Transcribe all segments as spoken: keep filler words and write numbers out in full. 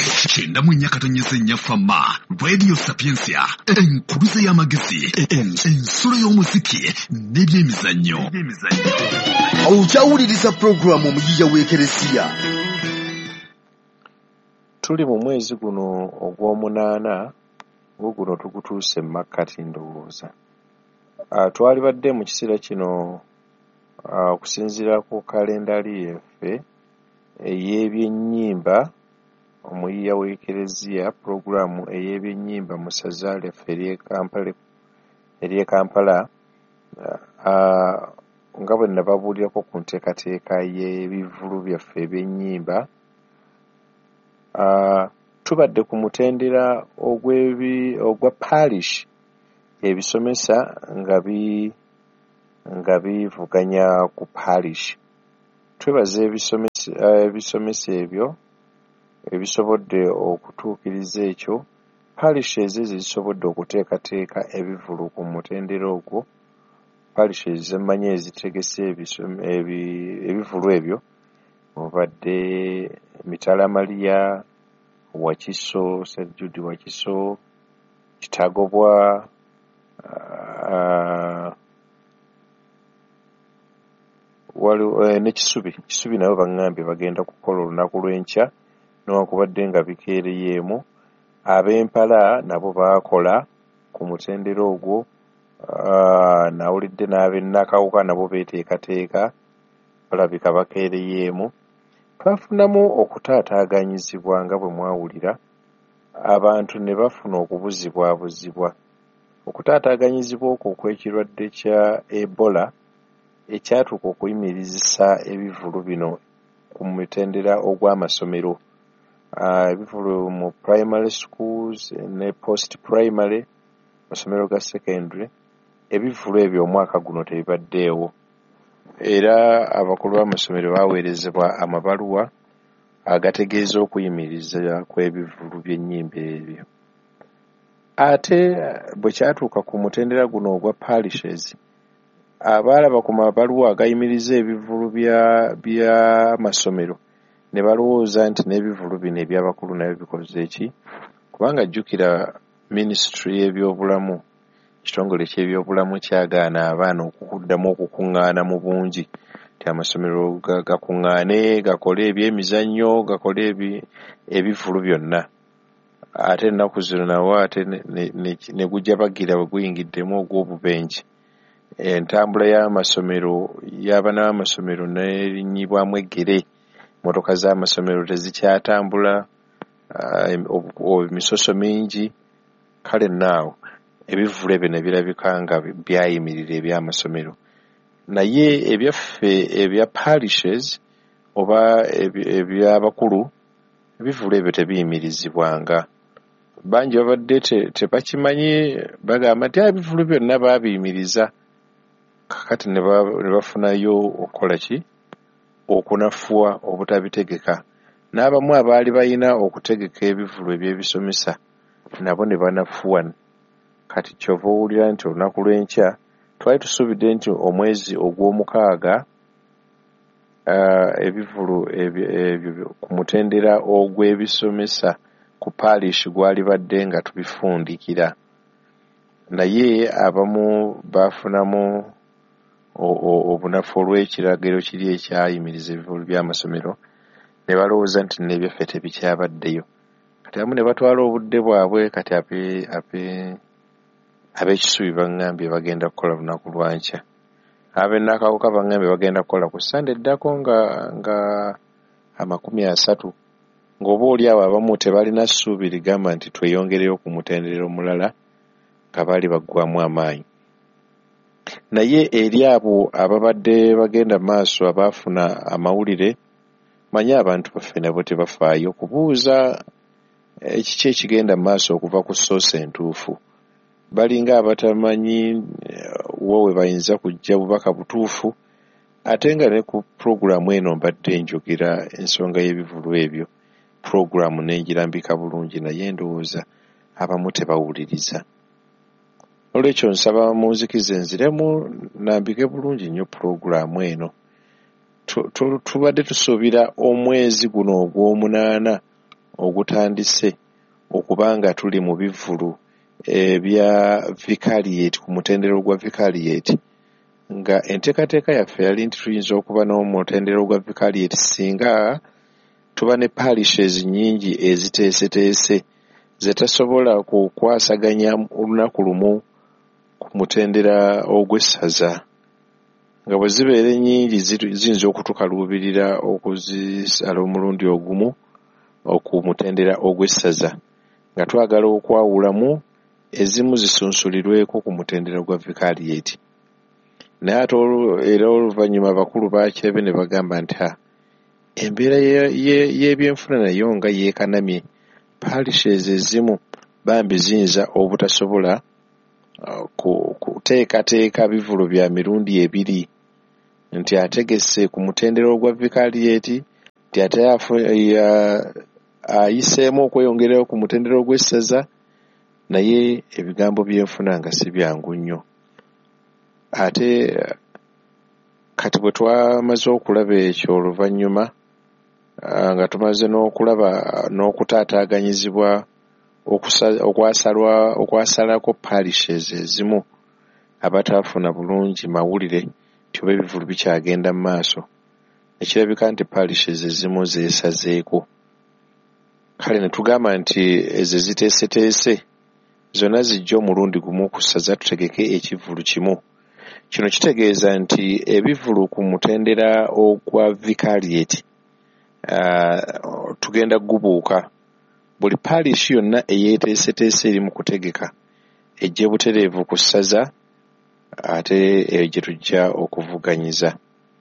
Chenda munyaka tonyeze nyafama Radio Sapiensia enkuluze y'amagezi ensolo y'omuziki n'ebyemizannyo. Awukyawuliriza programu omuyiya w'ekeresiya. Tuli mu mwezi guno ogw'omunaana guno tugutuuse Makati ndowooza. Uh, twali badde mu kiseera kino okusinziira uh, ku kalendali yaffe ey'ebyennyimba omuyiya w'ekereziya programu ey'ebyennyimba mu ssaza lyaffe ery'e Kampala ery'e Kampala uh, nga bwe nababuulirako ku nteekateeka y'ebivulu byaffe ebyennyimba. Uh, tubadde ku mutendera ogw'ebi ogwa parish ebisomesa nga bi nga bivuganya ku parish. Twebaza ebisomesa ebisomesa ebyo ebisobodde okutuukiriza ekyo. Parish ezo zisobodde okuteekateeka ebivulu ku mutendera ogwo. Parish ezimanye ezitegese ebivulu ebyo obadde Mitala Maria, Wakiso, Saint Jude Wakiso, Kitagobwa, uh, wali uh, ne Kisubi. Kisubi nabo bangambye bagenda kukola olunaku lw'enkya newankubadde nga bikeereyeemu. Ab'Empala nabo baakola ku mutendera ogwo. Uh, nawulidde n'ab'e Nakawuka nabo beeteekateeka balabika bakeereyeemu. Twafunamu okutaataaganyizibwa nga bwe mwawulira, abantu ne bafuna okubuzibwabuzibwa. Okutaataaganyizibwa okwo okw'ekirwadde kya Ebola ekyatuuka okuyimirizisa ebivulu bino ku mitendera ogw'amasomero. Uh, ebivulu mu primary schools ne post primary, amasomero ga secondary, ebivulu ebyo omwaka guno tebibaddeewo. Era abakulu b'amasomero baweerezebwa amabaluwa agategeeza okuyimiriza kw'ebivulu by'ennyimba ebyo. Ate bwe kyatuuka ku mutendera guno ogwa parishes, abaalaba ku mabaluwa agayimiriza ebivulu by'amasomero ne balowooza nti n'ebivulu bino eby'abakulu nabyo bikoze eki? Kubanga jjukira ministry y'ebyobulamu, ekitongole ky'ebyobulamu kyagaana abaana okuddamu okukuŋŋaana mu bungi, nti amasomero gakuŋŋaane gakole ebyemizannyo, gakole ebivulu byonna. Ate ennaku zino nawo ate ne gujja bagira bwe guyingiddemu ogw'obubenje. Entambula y'amasomero y'abaana b'amasomero n'erinnyibwamu eggere, motoka z'amasomero tezikyatambula, emisoso mingi. Kale naawo ebivulu ebyo ne birabika nga byayimirira eby'amasomero. Naye ebyaffe ebya parishes oba eby'abakulu, ebivulu ebyo tebiyimirizibwanga. Bangi babadde tebakimanyi, bagamba nti ebivulu byonna baabiyimiriza. Kakati ne bafunayo okukola ki? Okunafuwa obutabitegeka. N'abamu abaali balina okutegeka ebivulu eby'ebisomesa nabo ne banafuwa. Kati kyova owulira nti olunaku lw'enkya twali tusuubidde nti omwezi ogw'omukaaga uh, ebivulu ebyo ku mutendera ogw'ebisomesa ku parish gwali badde nga tubifundikira. Naye abamu baafunamu obunafu olw'ekiragiro kiri ekyayimiriza ebivulu by'amasomero ne balowooza nti n'ebyaffe tebikyabaddeyo. Kati abamu ne batwala obudde bwabwe. Kati ape ape ab'Ekisubi baŋŋambye bagenda kukola lunaku lwa nkya. Ab'e Nakawuka baŋŋambye bagenda kukola ku Sande eddako nga nga amakumi asatu. Ng'oba oli awo abamu tebalina ssuubi ligamba nti tweyongereyo ku mutendera omulala nga baali baggwamu amaanyi. Naye eri abo ababadde bagenda maaso abaafuna amawulire, manye abantu baffe nabo tebafaayo kubuuza ekiki ekigenda maaso okuva ku soose entuufu. Balinga abatamanyi wowe bayinza kujja bubaka butuufu. Ate nga ne ku programu eno mbadde njogera ensonga y'ebivulu ebyo, programu n'engirambika bulungi, naye ndowooza abamu tebawuliriza. Olwekyo nsaba munzikize nziremu nambike bulungi nnyo programu eno. Tubadde tusuubira omwezi guno ogw'omunaana ogutandise okubanga tuli mu bivvulu ebya vicariate ku mutendero gwa vicariate nga enteekateeka yaffe yali nti tuyinza okuba n'omutendero gwa vicariate singa tuba ne parishes nnyingi eziteeseteese zetasobola kukwasaganya olunaku lumu ku mutendera ogw'essaza nga bwe zibeera ennyingi ziyinza okutukaluubirira okuzisala omulundi ogumu okumutendera ogw'essaza nga twagala okwawulamu ezimu zisunsulirweko ku mutendera gwa vicariate. Naye ate era oluvannyuma abakulu bakyebe ne bagamba nti ha embeera y'ebyenfuna nayo nga yeekanamye parishes ezimu bambi ziyinza obutasobola kuteekateeka bivvulu bya mirundi ebiri nti ategese ku mutendera ogwa vicariate nti ate ayiseemu okweyongerayo ku mutendera ogw'essaza naye ebigambo by'enfuna nga si byangu nnyo. Ate kati bwe twamaze okulaba ekyo oluvannyuma nga tumaze n'okulaba n'okutaataaganyizibwa okwasalwa okwasalako parishes ezimu abataafuna bulungi mawulire nti oba ebivvulu bikyagenda mu maaso ekirabika nti parishes ezimu zeesazeeko. Kale ne tugamba nti ezo ziteeseteese zonna zijja omulundi gumu ku ssaza tutegeke ekivvulu kimu. Kino kitegeeza nti ebivvulu ku mutendera ogwa vicariate uh, tugenda gubuuka. Buli parish yonna eyeeteeseteese eri mu kutegeka ejje butereevu ku ssaza ate eyo gye tujja okuvuganyiza.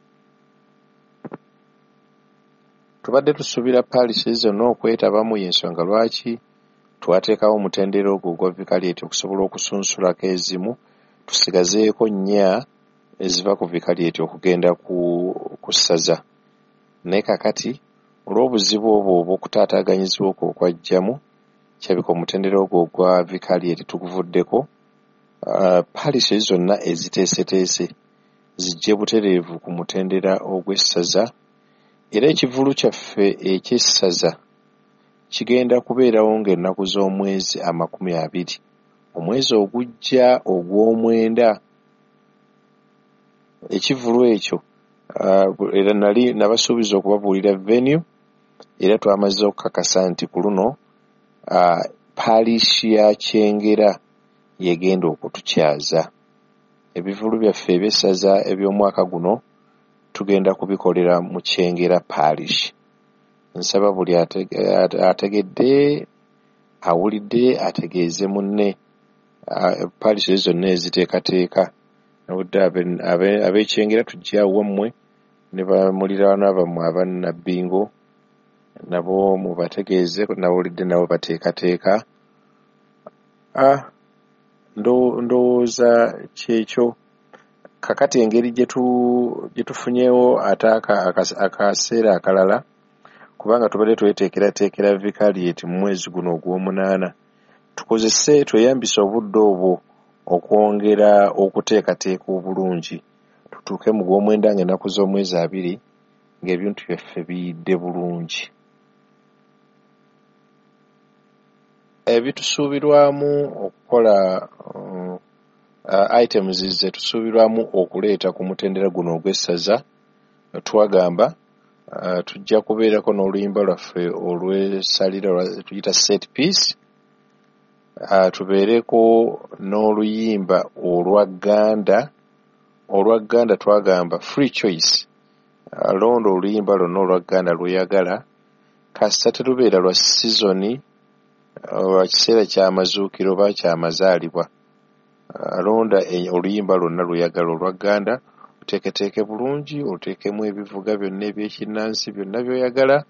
Tubadde tusuubira parishes zonna okwetabamu y'ensonga lwaki twateekawo omutendera ogwo ogwa vicariate okusobola okusunsulako ezimu tusigazeeko nnya eziva ku vicariate okugenda ku ku ssaza. Naye kakati olw'obuzibu obwo obw'okutaataaganyizibwa okwo okwajjamu kirabika omutendera ogwo ogwa vicariate tuguvuddeko. Uh, parishes zonna eziteeseteese zijje butereevu ku mutendera ogw'essaza era ekivvulu kyaffe eky'essaza kigenda kubeerawo ng'ennaku z'omwezi amakumi abiri omwezi ogujja ogw'omwenda. Ekivvulu ekyo uh, era nali nabasuubiza okubabuulira venue era twamaze okukakasa nti ku luno uh, parish ya Kyengera yegenda okutukyaza. Ebivvulu byaffe eby'essaza eby'omwaka guno tugenda kubikolera mu Kyengera parish. Nsaba buli ategedde awulidde ategeeze munne uh, parishes zonna eziteekateeka nabudde ab'Ekyengera tujja wammwe ne bamuliraano bammwe abannabbingo nabo mubategeeze nawulidde nabo bateekateeka. Ah, ndowooza kyekyo. Kakati engeri gye tufunyeewo ate akaseera akalala kubanga tubadde tweteekerateekera vicariate mu mwezi guno ogw'omunaana tukozese tweyambise obudde obwo okwongera okuteekateeka obulungi tutuuke mu gw'omwenda ng'ennaku z'omwezi abiri ng'ebintu byaffe biyidde bulungi. Ebitusuubirwamu okukola uh, uh, items ze tusuubirwamu okuleeta ku mutendera guno ogw'essaza twagamba uh, tujja kubeerako n'oluyimba lwaffe olw'essalira tuyita set piece. Uh, tubeereko n'oluyimba olwa Gganda olwa Gganda twagamba free choice. Uh, londa oluyimba lwonna olwa Gganda lweyagala kasita terubeera lwa sizoni lwa kiseera ky'amazuukiro oba ky'amazaalibwa. Uh, londa oluyimba lwonna lweyagala olwa Gganda oteeketeeke bulungi oteekemu ebivuga byonna ebyekinnansi byonna by'oyagala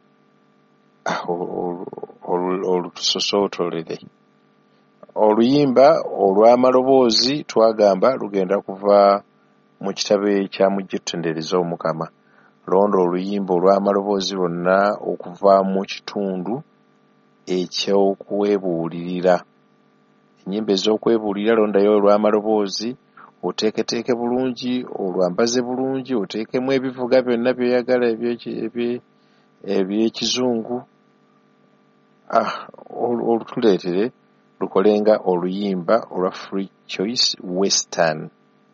olutusosootolere. Oluyimba olw'amaloboozi twagamba lugenda kuva mu kitabo ekya Mujje Tutendereze Omukama. Londa oluyimba olw'amaloboozi lwonna okuva mu kitundu eky'okwebuulirira. Ennyimba ez'okwebuulirira londayo olw'amaloboozi oteeketeeke bulungi olwambaze bulungi oteekemu ebivuga byonna by'oyagala eby'ekizungu ah olutuleetere lukolenga oluyimba olwa Free Choice Western.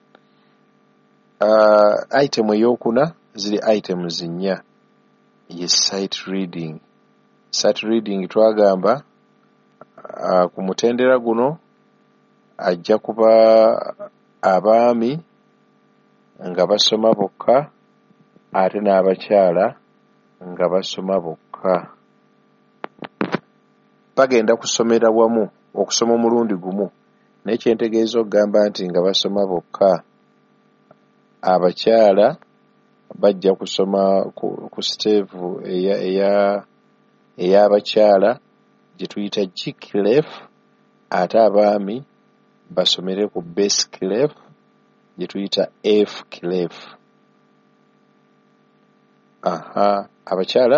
Uh, item eyokuna ziri items nnya ye sight reading. Sight reading twagamba uh, ku mutendera guno ajja kuba abaami nga basoma bokka ate n'abakyala nga basoma bokka. Bagenda kusomera wamu okusoma omulundi gumu n'ekyentegeeza okugamba nti nga basoma bokka. Abakyala bajja kusoma ku, ku stave eya eya ey'abakyala gye tuyita G clef, ate abaami basomere ku bass clef gye tuyita F clef. Aha, abakyala